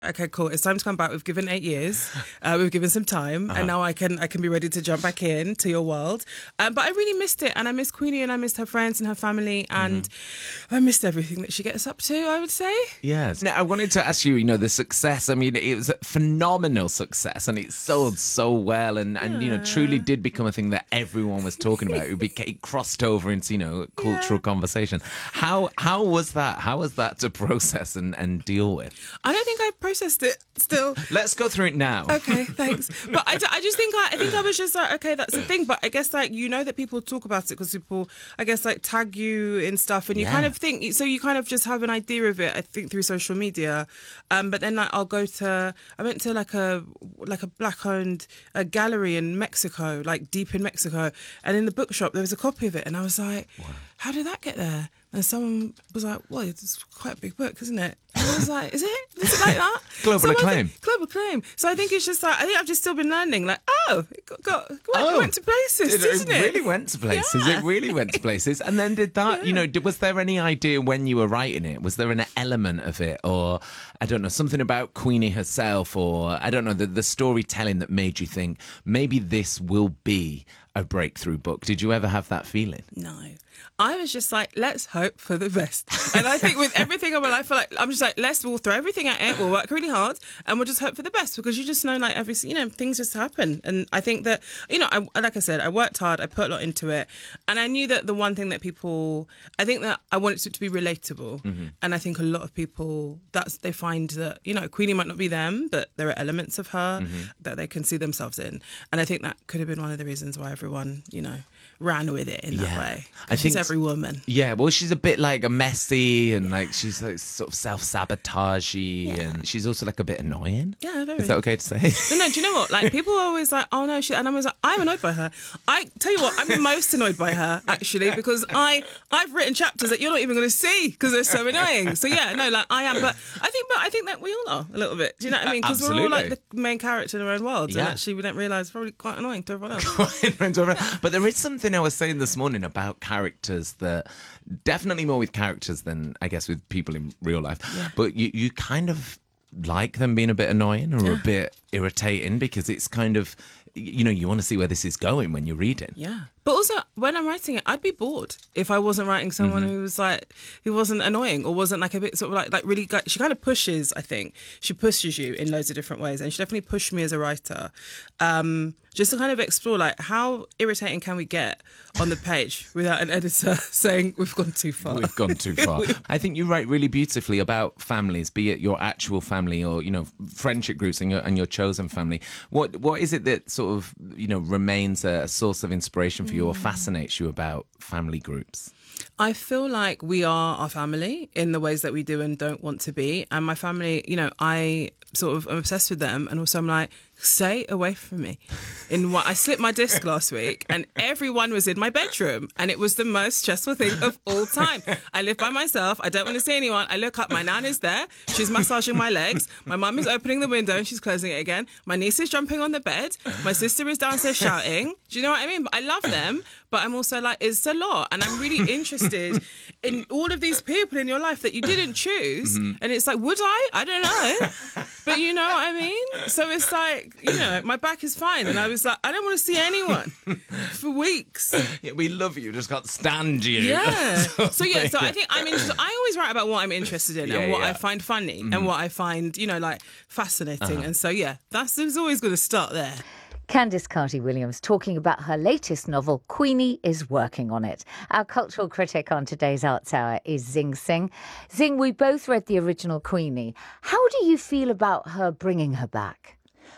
okay, cool, it's time to come back. We've given 8 years, we've given some time, and now I can be ready to jump back in to your world. But I really missed it, and I missed Queenie, and I missed her friends and her family, and I missed everything that she gets up to, I would say. Yes. Now, I wanted to ask you, the success. I mean, it was a phenomenal success, and it sold so well, and truly did become a thing that everyone was talking about. It crossed over into, cultural conversation. How was that? How was that to process and deal with? I don't think I processed it still. Let's go through it now. Okay, thanks. But I just think I was just like, okay, that's the thing. But I guess that people talk about it because people, I guess, tag you in stuff, and you kind of think, so you kind of just have an idea of it, I think, through social media. But then I went to like a black-owned gallery in Mexico, deep in Mexico, and in the bookshop there was a copy of it, and I was like, wow, how did that get there? And someone was like, well, it's quite a big book, isn't it? And I was like, is it like that? Global acclaim. Global acclaim. So I think it's just I think I've just still been learning, it went to places, didn't it? It really went to places. Yeah. It really went to places. And then did that, was there any idea when you were writing it? Was there an element of it, or, I don't know, something about Queenie herself, or, I don't know, the storytelling that made you think, maybe this will be a breakthrough book? Did you ever have that feeling? No. I was just like, let's hope for the best. And I think with everything in my life, I'm just like, we'll throw everything at it, we'll work really hard, and we'll just hope for the best, because you just know, things just happen. And I think that, like I said, I worked hard, I put a lot into it, and I knew that the one thing that I think that I wanted it to be relatable. Mm-hmm. And I think a lot of people, they find that, Queenie might not be them, but there are elements of her that they can see themselves in. And I think that could have been one of the reasons why everyone, ran with it in that way. I think she's every woman. Yeah, well, she's a bit a messy, and she's sort of self-sabotagey, and she's also a bit annoying. Yeah, very. Is that okay to say? No, do you know what? People are always like, oh no, and I'm always like, I'm annoyed by her. I tell you what, I'm most annoyed by her, actually, because I've written chapters that you're not even going to see because they're so annoying. So yeah, no, I am, but I think that we all are a little bit. Do you know what I mean? Because we're all the main character in our own worlds, and actually we don't realise it's probably quite annoying to everyone else. But there is something I was saying this morning about characters that, definitely more with characters than I guess with people in real life, but you kind of like them being a bit annoying or a bit irritating, because it's kind of, you want to see where this is going when you're reading. Yeah. But also, when I'm writing it, I'd be bored if I wasn't writing someone who wasn't annoying, or wasn't a bit sort of really. She kind of pushes. I think she pushes you in loads of different ways, and she definitely pushed me as a writer, just to kind of explore how irritating can we get on the page without an editor saying we've gone too far. We've gone too far. I think you write really beautifully about families, be it your actual family or friendship groups and your chosen family. What is it that sort of remains a source of inspiration for you, or fascinates you about family groups? I feel like we are our family in the ways that we do and don't want to be. And my family, I sort of am obsessed with them. And also I'm like, stay away from me. I slipped my disc last week, and everyone was in my bedroom, and it was the most stressful thing of all time. I live by myself. I don't want to see anyone. I look up. My nan is there. She's massaging my legs. My mum is opening the window and she's closing it again. My niece is jumping on the bed. My sister is downstairs shouting. Do you know what I mean? But I love them, but I'm also like, it's a lot. And I'm really interested in all of these people in your life that you didn't choose. And it's like, would I? I don't know. But you know what I mean? So it's like, my back is fine. And I was like, I don't want to see anyone for weeks. Yeah, we love you, just can't stand you. Yeah. So I think I always write about what I'm interested in and what I find funny and what I find, fascinating. And so, it's always going to start there. Candice Carty-Williams talking about her latest novel, Queenie is working on it. Our cultural critic on today's Arts Hour is Zing Singh. Zing, we both read the original Queenie. How do you feel about her bringing her back?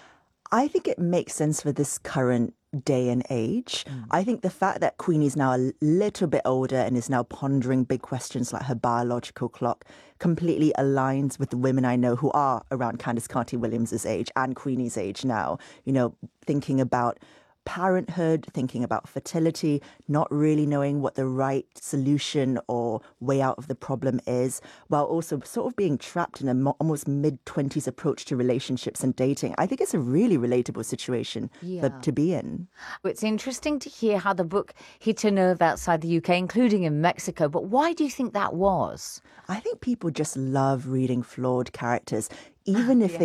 I think it makes sense for this current day and age. I think the fact that Queenie's now a little bit older and is now pondering big questions like her biological clock completely aligns with the women I know who are around Candice Carty-Williams' age and Queenie's age now, thinking about parenthood, thinking about fertility, not really knowing what the right solution or way out of the problem is, while also sort of being trapped in a almost mid-20s approach to relationships and dating. I think it's a really relatable situation to be in. It's interesting to hear how the book hit a nerve outside the UK, including in Mexico. But why do you think that was? I think people just love reading flawed characters. even if Yeah. they